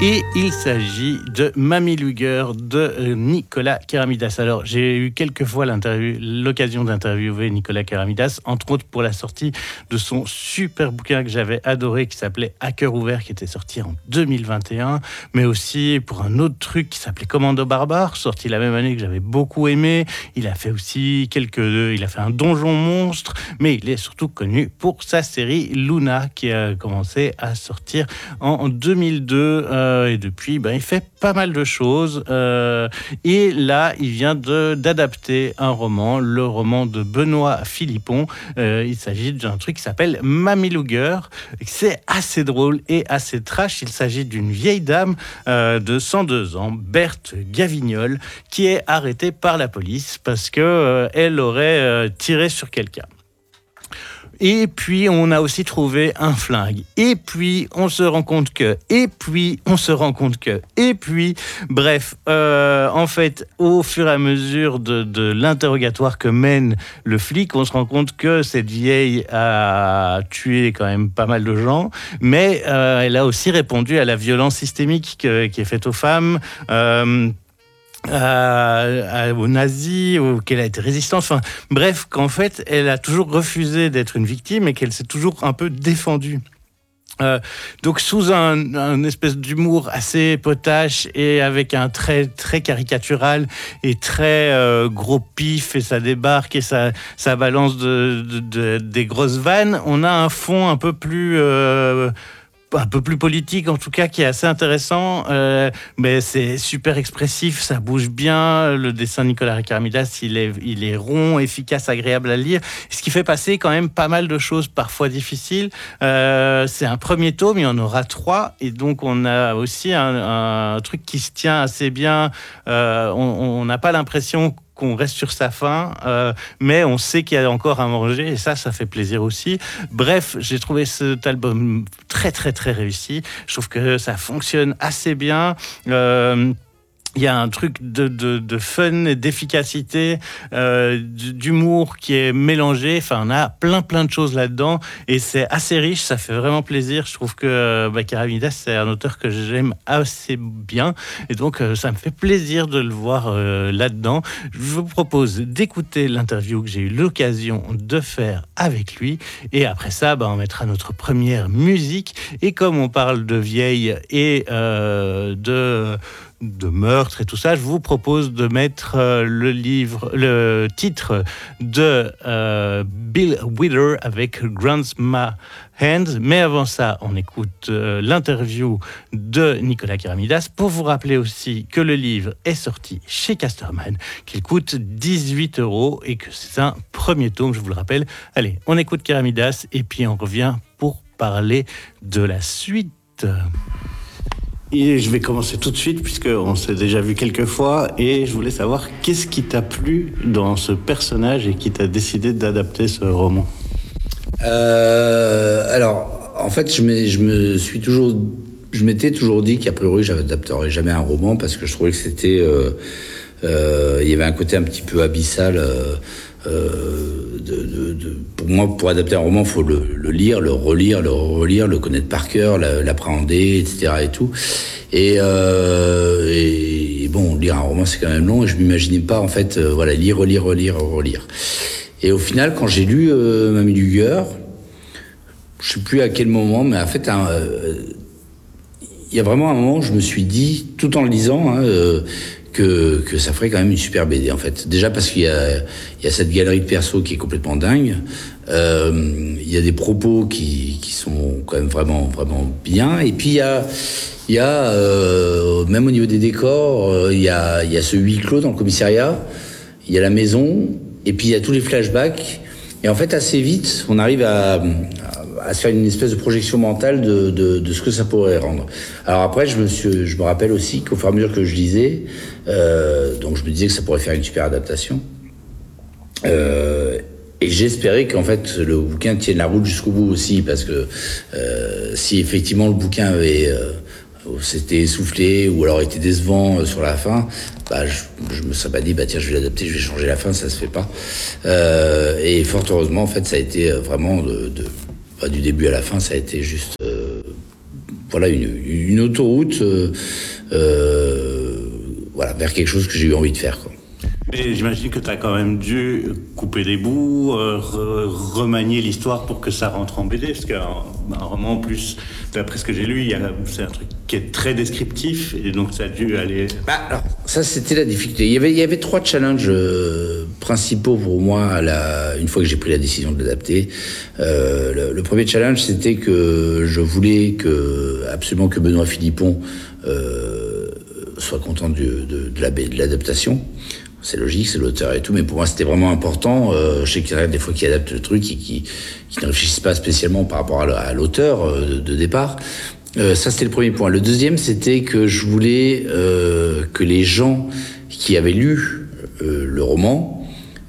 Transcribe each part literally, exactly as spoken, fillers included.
Et il s'agit de Mamie Luger de Nicolas Keramidas. Alors, j'ai eu quelques fois l'occasion d'interviewer Nicolas Keramidas, entre autres pour la sortie de son super bouquin que j'avais adoré, qui s'appelait À cœur ouvert, qui était sorti en deux mille vingt et un, mais aussi pour un autre truc qui s'appelait Commando Barbare, sorti la même année, que j'avais beaucoup aimé. Il a fait aussi quelques... Il a fait un donjon monstre, mais il est surtout connu pour sa série Luna, qui a commencé à sortir en deux mille deux, euh, et depuis, ben, il fait pas mal de choses. Euh, et là, il vient de, d'adapter un roman, le roman de Benoît Philippon. Euh, il s'agit d'un truc qui s'appelle Mamie Luger. C'est assez drôle et assez trash. Il s'agit d'une vieille dame euh, de cent deux ans, Berthe Gavignol, qui est arrêtée par la police parce qu'elle euh, aurait euh, tiré sur quelqu'un. Et puis, on a aussi trouvé un flingue. Et puis, on se rend compte que... Et puis, on se rend compte que... Et puis, bref, euh, en fait, au fur et à mesure de, de l'interrogatoire que mène le flic, on se rend compte que cette vieille a tué quand même pas mal de gens, mais euh, elle a aussi répondu à la violence systémique que, qui est faite aux femmes, euh, À, à, aux nazis, auxquels elle a été résistante, enfin bref, qu'en fait elle a toujours refusé d'être une victime et qu'elle s'est toujours un peu défendue. Euh, donc sous un, un espèce d'humour assez potache et avec un trait très caricatural et très euh, gros pif, et ça débarque et ça, ça balance de, de, de, des grosses vannes, on a un fond un peu plus... Euh, un peu plus politique en tout cas, qui est assez intéressant, euh, mais c'est super expressif, ça bouge bien, le dessin de Nicolas Keramidas, il est, il est rond, efficace, agréable à lire, ce qui fait passer quand même pas mal de choses parfois difficiles. Euh, c'est un premier tome, il y en aura trois, et donc on a aussi un, un truc qui se tient assez bien, euh, on n'a pas l'impression qu'on reste sur sa faim, euh, mais on sait qu'il y a encore à manger, et ça, ça fait plaisir aussi. Bref, j'ai trouvé cet album très, très, très réussi. Je trouve que ça fonctionne assez bien. Euh, Il y a un truc de, de, de fun et d'efficacité, euh, d'humour qui est mélangé. Enfin, on a plein, plein de choses là-dedans. Et c'est assez riche, ça fait vraiment plaisir. Je trouve que bah, Keramidas, c'est un auteur que j'aime assez bien. Et donc, euh, ça me fait plaisir de le voir euh, là-dedans. Je vous propose d'écouter l'interview que j'ai eu l'occasion de faire avec lui. Et après ça, bah, on mettra notre première musique. Et comme on parle de vieille et euh, de... de meurtre et tout ça, je vous propose de mettre euh, le livre, le titre de euh, Bill Wheeler avec Grandma Hands. Mais avant ça, on écoute euh, l'interview de Nicolas Keramidas pour vous rappeler aussi que le livre est sorti chez Casterman, qu'il coûte dix-huit euros et que c'est un premier tome, je vous le rappelle. Allez, on écoute Keramidas et puis on revient pour parler de la suite. Et je vais commencer tout de suite, puisqu'on s'est déjà vu quelques fois, et je voulais savoir qu'est-ce qui t'a plu dans ce personnage et qui t'a décidé d'adapter ce roman. Euh, alors, en fait, je, je me suis toujours, je m'étais toujours dit qu'a priori, j'adapterais jamais un roman parce que je trouvais que c'était, euh, euh, il y avait un côté un petit peu abyssal. Euh, Euh, de, de, de, pour moi, pour adapter un roman, il faut le, le lire, le relire, le relire, le connaître par cœur, l'appréhender, et cetera et tout. Et, euh, et, et bon, lire un roman, c'est quand même long. Et je m'imaginais pas, en fait, euh, voilà, lire, relire, relire, relire. Et au final, quand j'ai lu euh, Mamie Luger, je sais plus à quel moment, mais en fait, il euh, y a vraiment un moment où je me suis dit, tout en le lisant, hein, euh, Que, que ça ferait quand même une super B D, en fait. Déjà parce qu'il y a, il y a cette galerie de persos qui est complètement dingue. Euh, il y a des propos qui, qui sont quand même vraiment, vraiment bien. Et puis il y a, il y a euh, même au niveau des décors, euh, il y a, il y a ce huis clos dans le commissariat. Il y a la maison. Et puis il y a tous les flashbacks. Et en fait, assez vite, on arrive à, à se faire une espèce de projection mentale de, de, de ce que ça pourrait rendre. Alors après, je me, suis, je me rappelle aussi qu'au fur et à mesure que je lisais, euh, donc je me disais que ça pourrait faire une super adaptation. Euh, et j'espérais qu'en fait le bouquin tienne la route jusqu'au bout aussi, parce que euh, si effectivement le bouquin avait euh, s'était essoufflé ou alors était décevant euh, sur la fin, bah, je, je me serais pas dit bah tiens je vais l'adapter, je vais changer la fin, ça se fait pas. Euh, et fort heureusement en fait ça a été vraiment de, de bah, du début à la fin, ça a été juste euh, voilà, une, une autoroute euh, euh, voilà, vers quelque chose que j'ai eu envie de faire, quoi. Mais j'imagine que tu as quand même dû couper des bouts, euh, re- remanier l'histoire pour que ça rentre en B D, parce qu'un un roman, en plus, d'après ce que j'ai lu, il y a, c'est un truc qui est très descriptif, et donc ça a dû aller... Bah, alors, ça, c'était la difficulté. Il y avait, il y avait trois challenges euh, principaux pour moi, à la, une fois que j'ai pris la décision de l'adapter. Euh, le, le premier challenge, c'était que je voulais que, absolument que Benoît Philippon euh, soit content du, de, de, la, de l'adaptation. C'est logique, c'est l'auteur et tout, mais pour moi c'était vraiment important. Euh, je sais qu'il y a des fois qui adaptent le truc et qui, qui ne réfléchissent pas spécialement par rapport à l'auteur euh, de, de départ. Euh, ça c'était le premier point. Le deuxième, c'était que je voulais euh, que les gens qui avaient lu euh, le roman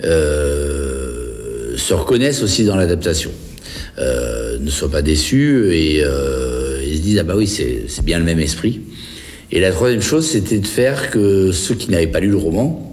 euh, se reconnaissent aussi dans l'adaptation, euh, ne soient pas déçus et, euh, et se disent ah bah oui c'est, c'est bien le même esprit. Et la troisième chose, c'était de faire que ceux qui n'avaient pas lu le roman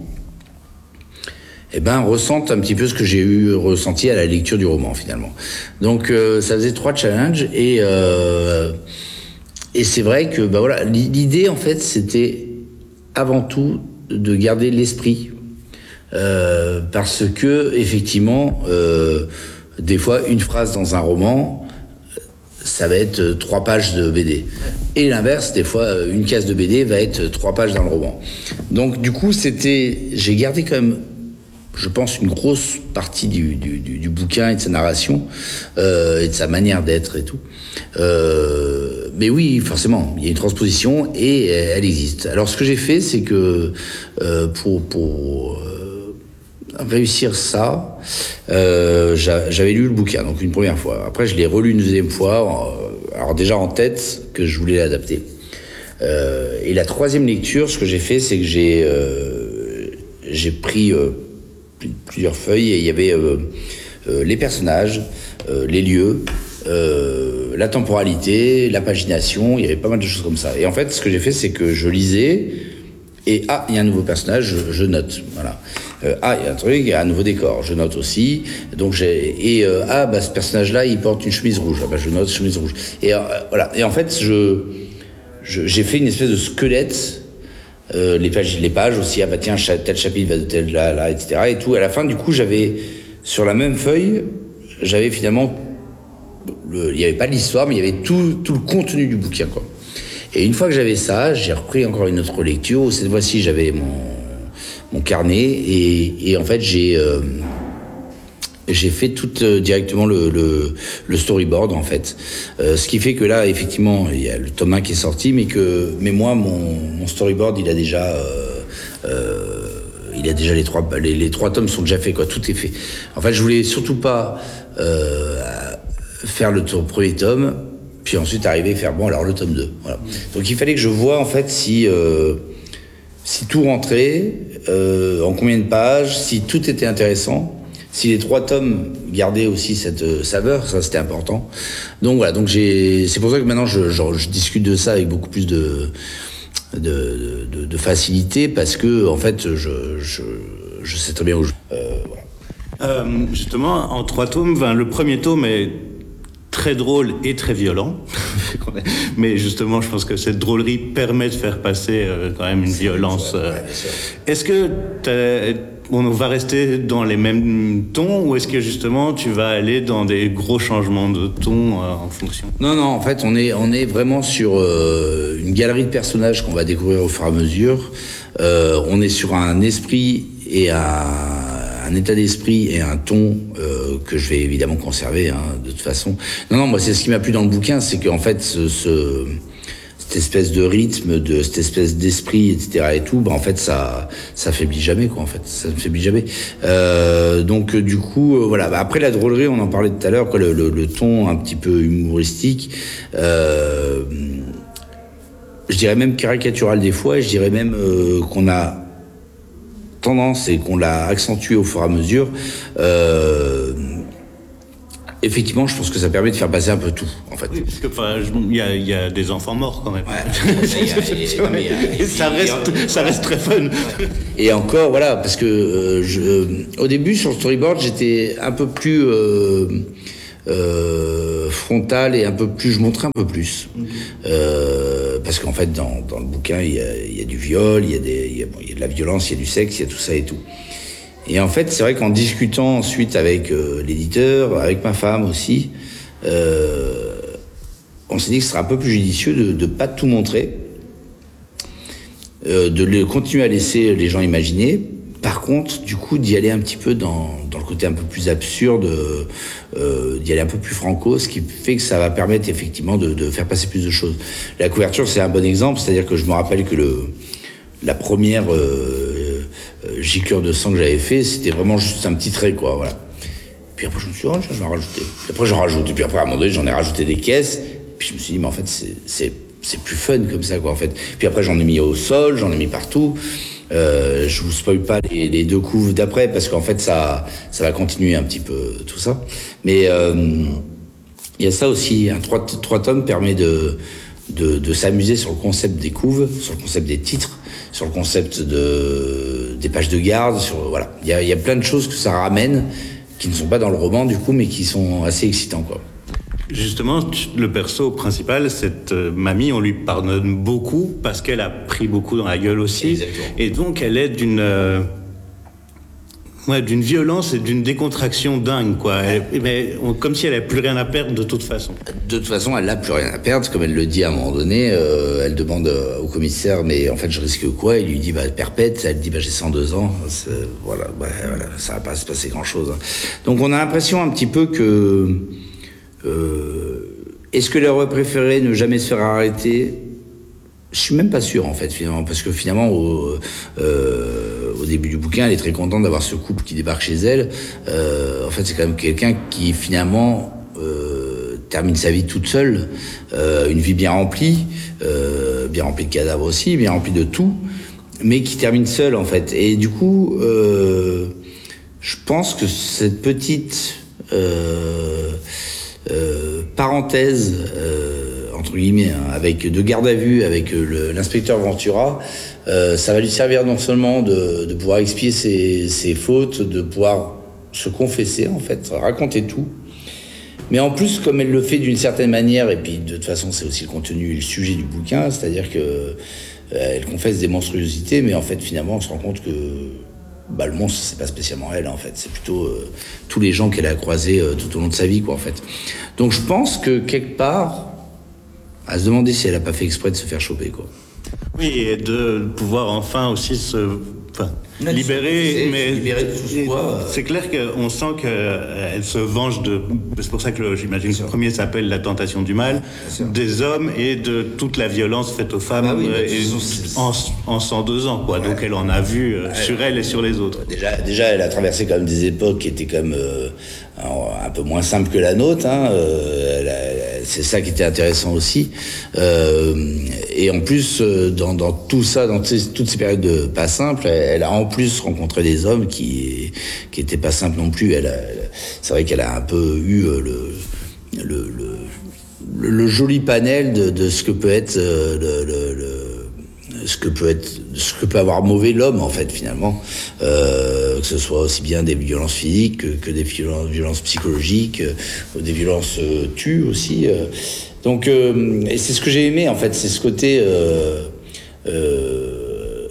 eh ben, ressentent un petit peu ce que j'ai eu ressenti à la lecture du roman, finalement. Donc, euh, ça faisait trois challenges, et, euh, et c'est vrai que, bah voilà, l'idée, en fait, c'était avant tout de garder l'esprit, euh, parce que, effectivement, euh, des fois, une phrase dans un roman, ça va être trois pages de B D. Et l'inverse, des fois, une case de B D va être trois pages dans le roman. Donc, du coup, c'était, j'ai gardé quand même, je pense, une grosse partie du, du, du, du bouquin et de sa narration, euh, et de sa manière d'être et tout. Euh, mais oui, forcément, il y a une transposition et elle existe. Alors, ce que j'ai fait, c'est que euh, pour, pour euh, réussir ça, euh, j'avais lu le bouquin, donc une première fois. Après, je l'ai relu une deuxième fois, alors déjà en tête que je voulais l'adapter. Euh, et la troisième lecture, ce que j'ai fait, c'est que j'ai euh, j'ai pris euh, plusieurs feuilles, et il y avait euh, euh, les personnages, euh, les lieux, euh, la temporalité, la pagination, il y avait pas mal de choses comme ça. Et en fait, ce que j'ai fait, c'est que je lisais, et ah, il y a un nouveau personnage, je, je note, voilà. Euh, ah, il y a un truc, il y a un nouveau décor, je note aussi. Donc j'ai et euh, ah, bah ce personnage-là, il porte une chemise rouge, ah, bah je note chemise rouge. Et euh, voilà. Et en fait, je, je j'ai fait une espèce de squelette. Euh, les pages, les pages aussi, ah bah tiens, tel chapitre va de tel là, là, et cetera. Et tout. À la fin, du coup, j'avais, sur la même feuille, j'avais finalement, le, il n'y avait pas l'histoire, mais il y avait tout, tout le contenu du bouquin, quoi. Et une fois que j'avais ça, j'ai repris encore une autre lecture. Cette fois-ci, j'avais mon, mon carnet, et, et en fait, j'ai, euh, j'ai fait tout euh, directement le, le, le storyboard, en fait. Euh, ce qui fait que là, effectivement, il y a le tome un qui est sorti, mais que, mais moi, mon, mon storyboard, il a déjà, euh, euh, il a déjà les trois, les, les trois tomes sont déjà faits, quoi. Tout est fait. En fait, je voulais surtout pas euh, faire le premier tome, puis ensuite arriver et faire bon, alors le tome deux. Voilà. Donc il fallait que je voie, en fait, si euh, si tout rentrait, euh, en combien de pages, si tout était intéressant. Si les trois tomes gardaient aussi cette euh, saveur, ça c'était important. Donc voilà, donc j'ai, c'est pour ça que maintenant je, je, je discute de ça avec beaucoup plus de de, de, de facilité, parce que en fait je je, je sais très bien où je. Euh, voilà. euh, justement, en trois tomes, ben, le premier tome est très drôle et très violent, mais justement, je pense que cette drôlerie permet de faire passer euh, quand même une c'est violence. Euh... Ouais, est-ce que t'as... on va rester dans les mêmes tons, ou est-ce que justement tu vas aller dans des gros changements de ton euh, en fonction? Non, non, en fait, on est, on est vraiment sur euh, une galerie de personnages qu'on va découvrir au fur et à mesure. Euh, on est sur un esprit et un, un état d'esprit et un ton euh, que je vais évidemment conserver, hein, de toute façon. Non, non, moi, c'est ce qui m'a plu dans le bouquin, c'est qu'en fait, ce... ce cette espèce de rythme, de cette espèce d'esprit, et cetera et tout, bah en fait ça ça faiblit jamais, quoi, en fait, ça ne faiblit jamais. Euh, donc du coup euh, voilà. Bah, après la drôlerie, on en parlait tout à l'heure, quoi, le, le, le ton un petit peu humoristique, euh, je dirais même caricatural des fois, et je dirais même euh, qu'on a tendance et qu'on l'a accentué au fur et à mesure. Euh, Effectivement, je pense que ça permet de faire passer un peu tout, en fait. Oui, parce que enfin, il y a, y a des enfants morts quand même. Ouais. Ça reste, ça reste très fun. Et encore, voilà, parce que euh, je, euh, au début sur le storyboard, j'étais un peu plus, euh, euh, frontale et un peu plus, je montrais un peu plus. Mmh. Euh, parce qu'en fait, dans, dans le bouquin, il y a, il y a du viol, il y a, des, il y a, bon, il y a de la violence, il y a du sexe, il y a tout ça et tout. Et en fait, c'est vrai qu'en discutant ensuite avec euh, l'éditeur, avec ma femme aussi, euh, on s'est dit que ce serait un peu plus judicieux de ne pas tout montrer, euh, de le, continuer à laisser les gens imaginer. Par contre, du coup, d'y aller un petit peu dans, dans le côté un peu plus absurde, euh, d'y aller un peu plus franco, ce qui fait que ça va permettre effectivement de, de faire passer plus de choses. La couverture, c'est un bon exemple, c'est-à-dire que je me rappelle que le, la première euh, euh, giclure de sang que j'avais fait, c'était vraiment juste un petit trait, quoi, voilà. Puis après, je me suis dit, oh, je vais en rajouter. Puis après, j'en rajoute. Et puis après, à un moment donné, j'en ai rajouté des caisses. Puis je me suis dit, mais en fait, c'est, c'est, c'est plus fun comme ça, quoi, en fait. Puis après, j'en ai mis au sol, j'en ai mis partout. Euh, je vous spoil pas les, les deux couves d'après parce qu'en fait ça ça va continuer un petit peu tout ça, mais euh, il y a ça aussi, un trois, trois tomes permet de, de de s'amuser sur le concept des couves, sur le concept des titres, sur le concept de des pages de garde, sur voilà, il y a il y a plein de choses que ça ramène qui ne sont pas dans le roman du coup mais qui sont assez excitants, quoi. Justement, le perso principal, cette euh, mamie, on lui pardonne beaucoup parce qu'elle a pris beaucoup dans la gueule aussi. Exactement. Et donc, elle est d'une, euh, ouais, d'une violence et d'une décontraction dingue, quoi. Elle, mais on, comme si elle n'avait plus rien à perdre de toute façon. De toute façon, elle n'a plus rien à perdre, comme elle le dit à un moment donné. Euh, elle demande au commissaire, mais en fait, je risque quoi? Il lui dit, bah, perpète. Elle dit, bah, j'ai cent deux ans. C'est, voilà, bah, voilà, ça va pas se passer grand-chose. Donc, on a l'impression un petit peu que Euh, est-ce que elle aurait préféré ne jamais se faire arrêter? Je suis même pas sûr en fait finalement, parce que finalement au, euh, au début du bouquin, elle est très contente d'avoir ce couple qui débarque chez elle. Euh, en fait, c'est quand même quelqu'un qui finalement euh, termine sa vie toute seule, euh, une vie bien remplie, euh, bien remplie de cadavres aussi, bien remplie de tout, mais qui termine seule en fait. Et du coup, euh, je pense que cette petite euh, Euh, parenthèse euh, entre guillemets hein, avec de garde à vue avec le, l'inspecteur Ventura, euh, ça va lui servir non seulement de, de pouvoir expier ses, ses fautes, de pouvoir se confesser en fait, raconter tout, mais en plus comme elle le fait d'une certaine manière, et puis de toute façon c'est aussi le contenu et le sujet du bouquin, c'est-à-dire que euh, elle confesse des monstruosités, mais en fait finalement on se rend compte que bah, le monstre, c'est pas spécialement elle, en fait. C'est plutôt euh, tous les gens qu'elle a croisés euh, tout au long de sa vie, quoi, en fait. Donc, je pense que, quelque part, à se demander si elle a pas fait exprès de se faire choper, quoi. Oui, et de pouvoir enfin aussi se... Enfin, libérer, mais libérer de tout soi. C'est clair qu'on sent qu'elle se venge de... C'est pour ça que le, j'imagine que le premier s'appelle La tentation du mal, des hommes et de toute la violence faite aux femmes ah oui, euh, et en, en cent deux ans, quoi. Ouais. Donc elle en a vu euh, sur elle et sur les autres. Déjà, déjà, elle a traversé quand même des époques qui étaient quand même euh, un peu moins simples que la nôtre. Hein. Euh, elle a, c'est ça qui était intéressant aussi. Euh, et en plus, dans, dans tout ça, dans t- toutes ces périodes de pas simples, elle, elle a en plus rencontré des hommes qui qui étaient pas simples non plus. Elle, a, elle c'est vrai qu'elle a un peu eu le le, le, le, le joli panel de, de ce que peut être le, le, le ce que peut être ce que peut avoir mauvais l'homme en fait finalement, euh, que ce soit aussi bien des violences physiques que, que des violences, violences psychologiques, euh, des violences euh, tues aussi. Euh. Donc euh, et c'est ce que j'ai aimé en fait, c'est ce côté euh, euh,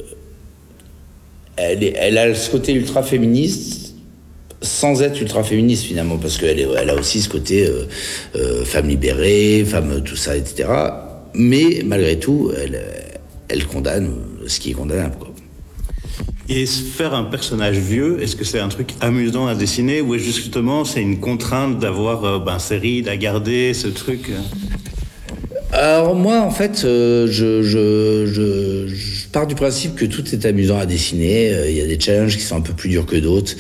elle, est, elle a ce côté ultra féministe sans être ultra féministe finalement, parce qu'elle est, elle a aussi ce côté euh, euh, femme libérée, femme tout ça, et cetera. Mais malgré tout, elle elle condamne ce qui est condamnable, quoi. Et faire un personnage vieux, est-ce que c'est un truc amusant à dessiner ou est justement c'est une contrainte d'avoir euh, ben, ces rides à garder, ce truc? Alors moi, en fait, euh, je, je, je, je pars du principe que tout est amusant à dessiner. Il euh, y a des challenges qui sont un peu plus durs que d'autres.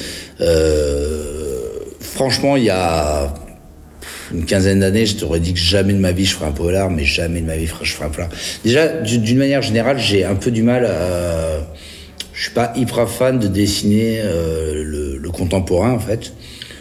Euh, franchement, il y a une quinzaine d'années, je t'aurais dit que jamais de ma vie je ferais un polar, mais jamais de ma vie je ferais un polar. Déjà, d'une manière générale, j'ai un peu du mal à... Je suis pas hyper fan de dessiner euh, le, le contemporain, en fait.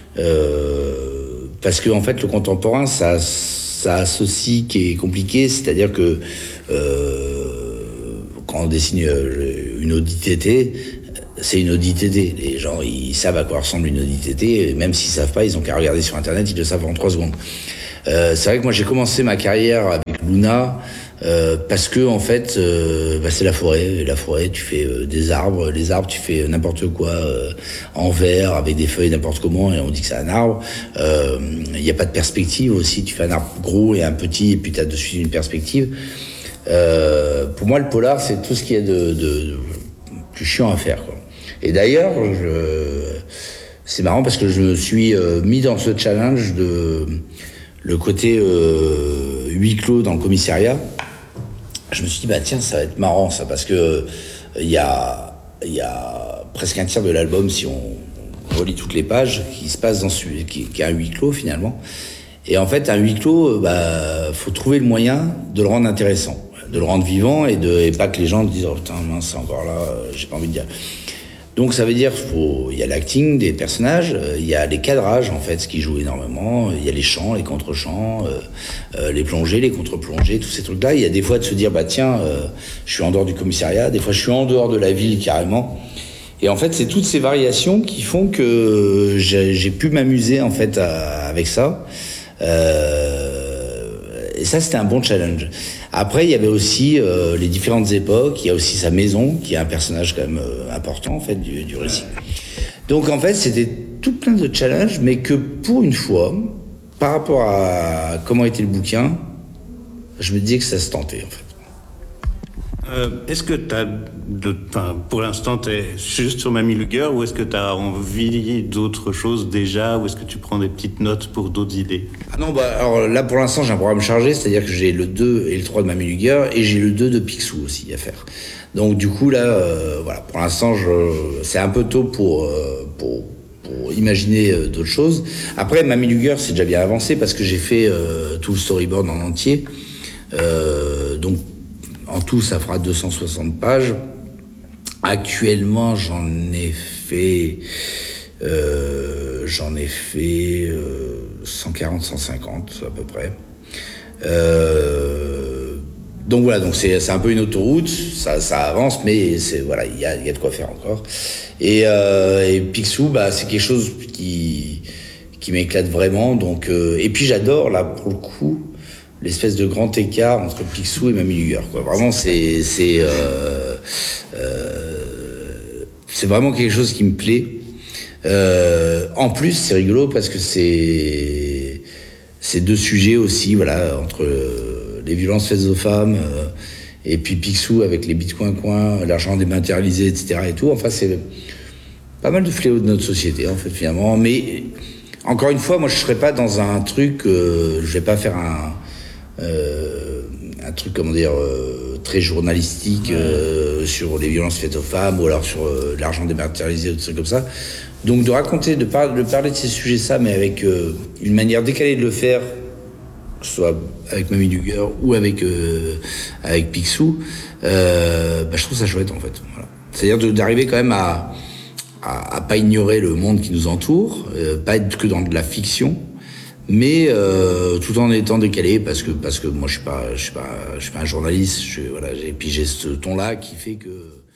Euh, parce que, en fait, le contemporain, ça, ça a ceci qui est compliqué, c'est-à-dire que euh, quand on dessine une O D T T, c'est une O D T T. Les gens, ils savent à quoi ressemble une O D T T, même s'ils savent pas, ils ont qu'à regarder sur Internet, ils le savent en trois secondes. Euh, c'est vrai que moi, j'ai commencé ma carrière avec Luna, euh, parce que, en fait, euh, bah, c'est la forêt. Et la forêt, tu fais euh, des arbres. Les arbres, tu fais n'importe quoi euh, en verre, avec des feuilles n'importe comment, et on dit que c'est un arbre. Il euh, n'y a pas de perspective aussi. Tu fais un arbre gros et un petit, et puis tu as dessus une perspective. Euh, pour moi, le polar, c'est tout ce qui est de, de, de plus chiant à faire, quoi. Et d'ailleurs, je, c'est marrant parce que je me suis euh, mis dans ce challenge de le côté euh, huis clos dans le commissariat. Je me suis dit, bah tiens, ça va être marrant ça, parce que il y a, y a presque un tiers de l'album, si on relit toutes les pages, qui se passe dans ce, qui, qui est un huis clos finalement. Et en fait, un huis clos, bah, faut trouver le moyen de le rendre intéressant, de le rendre vivant, et, de, et pas que les gens disent, oh putain, mince, c'est encore là, j'ai pas envie de dire. Donc ça veut dire qu'il y a l'acting des personnages, il y a les cadrages en fait, ce qui joue énormément, il y a les chants, les contre-chants, euh, euh, les plongées, les contre-plongées, tous ces trucs-là. Il y a des fois de se dire, bah tiens, euh, je suis en dehors du commissariat, des fois je suis en dehors de la ville carrément. Et en fait, c'est toutes ces variations qui font que j'ai, j'ai pu m'amuser en fait à, avec ça. Euh, et ça, c'était un bon challenge. Après, il y avait aussi euh, les différentes époques. Il y a aussi sa maison, qui est un personnage quand même euh, important en fait du, du récit. Donc en fait, c'était tout plein de challenges, mais que pour une fois, par rapport à comment était le bouquin, je me disais que ça se tentait en fait. Euh, est-ce que tu as, enfin, pour l'instant, tu es juste sur Mamie Luger, ou est-ce que tu as envie d'autres choses déjà, ou est-ce que tu prends des petites notes pour d'autres idées? Ah non, bah alors là pour l'instant j'ai un programme chargé, c'est-à-dire que j'ai le deux et le trois de Mamie Luger, et j'ai le deux de Picsou aussi à faire. Donc du coup là, euh, voilà, pour l'instant je, c'est un peu tôt pour, euh, pour, pour imaginer euh, d'autres choses. Après Mamie Luger c'est déjà bien avancé parce que j'ai fait euh, tout le storyboard en entier. Euh, donc en tout, ça fera deux cent soixante pages. Actuellement, j'en ai fait, euh, j'en ai fait euh, cent quarante, cent cinquante à peu près. Euh, donc voilà, donc c'est, c'est un peu une autoroute. Ça, ça avance, mais c'est voilà, il y a, y a de quoi faire encore. Et, euh, et Picsou, bah, c'est quelque chose qui qui m'éclate vraiment. Donc, euh, et puis j'adore là pour le coup l'espèce de grand écart entre Picsou et Mamie Luger, quoi. Vraiment, c'est c'est euh, euh, c'est vraiment quelque chose qui me plaît. Euh, en plus, c'est rigolo parce que c'est c'est deux sujets aussi, voilà, entre les violences faites aux femmes euh, et puis Picsou avec les bitcoins coins, l'argent dématérialisé, et cetera et tout. Enfin, c'est pas mal de fléaux de notre société, en fait, finalement. Mais encore une fois, moi, je serais pas dans un truc, euh, je vais pas faire un Euh, un truc, comment dire, euh, très journalistique euh, sur les violences faites aux femmes, ou alors sur euh, l'argent dématérialisé, ou des trucs comme ça. Donc de raconter, de, par, de parler de ces sujets, ça, mais avec euh, une manière décalée de le faire, que ce soit avec Mamie Luger ou avec, euh, avec Picsou, euh, bah, je trouve ça chouette en fait. Voilà. C'est-à-dire de, d'arriver quand même à, à, à pas ignorer le monde qui nous entoure, euh, pas être que dans de la fiction, mais euh, tout en étant décalé, parce que parce que moi je suis pas je suis pas je suis pas un journaliste, je, voilà, et puis j'ai ce ton là qui fait que